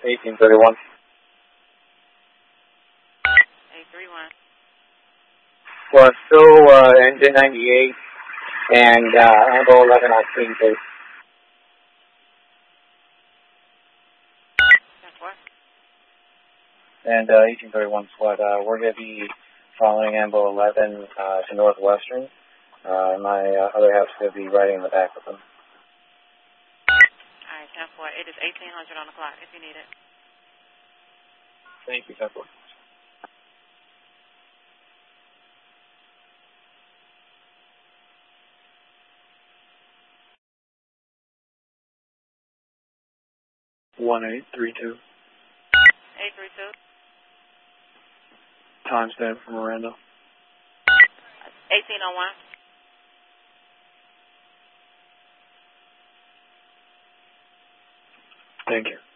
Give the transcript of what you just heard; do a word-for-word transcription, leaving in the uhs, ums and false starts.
eighteen thirty-one. eight three one. Well, it's still uh, engine ninety-eight and uh, Ambo eleven on screen tape. That's what? And uh, eighteen thirty-one SWAT, uh, we're going to be following Ambo eleven uh, to Northwestern. Uh, my uh, other half's going to be riding in the back with them. All right, ten four. It is eighteen hundred on the clock if you need it. Thank you, ten four. one eight three two. eight three two. Timestamp from Miranda. eighteen oh one. Thank you.